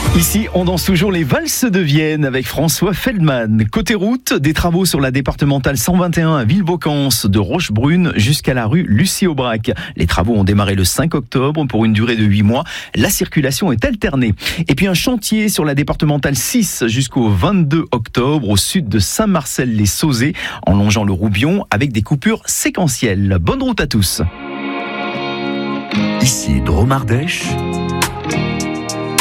Ici, on danse toujours les valses de Vienne avec François Feldman. Côté route, des travaux sur la départementale 121 à Villebocance, de Rochebrune jusqu'à la rue Lucie-Aubrac. Les travaux ont démarré le 5 octobre pour une durée de 8 mois. La circulation est alternée. Et puis un chantier sur la départementale 6 jusqu'au 22 octobre au sud de Saint-Marcel-les-Sauzet, en longeant le Roubion avec des coupures séquentielles. Bonne route à tous. Ici Drôme Ardèche.